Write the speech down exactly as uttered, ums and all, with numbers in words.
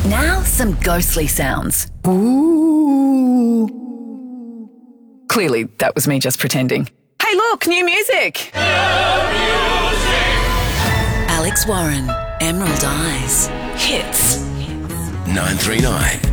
Now some ghostly sounds. Ooh. Clearly, that was me just pretending. Hey, look, new music! Alex Warren, Emerald Eyes. Hits. nine three nine.